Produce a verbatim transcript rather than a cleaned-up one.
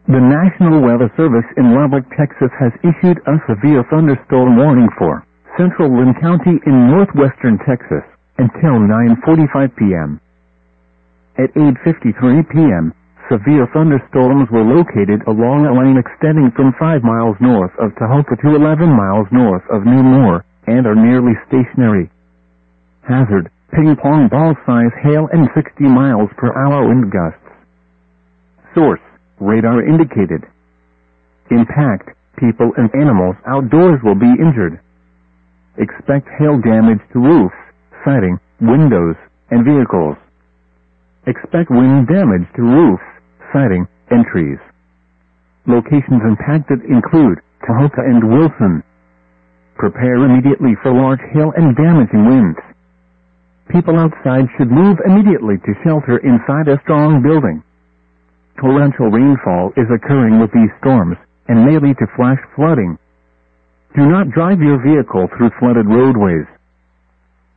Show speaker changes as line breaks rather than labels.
The National Weather Service in Lubbock, Texas has issued a severe thunderstorm warning for central Lynn County in northwestern Texas until nine forty-five p m At eight fifty-three p m, severe thunderstorms were located along a line extending from five miles north of Tahoka to eleven miles north of New Moore, and are nearly stationary. Hazard, ping-pong ball size hail and sixty miles per hour wind gusts. Source, radar indicated. Impact, people and animals outdoors will be injured. Expect hail damage to roofs, siding, windows, and vehicles. Expect wind damage to roofs, siding, and trees. Locations impacted include Tahoka and Wilson. Prepare immediately for large hail and damaging winds. People outside should move immediately to shelter inside a strong building. Torrential rainfall is occurring with these storms and may lead to flash flooding. Do not drive your vehicle through flooded roadways.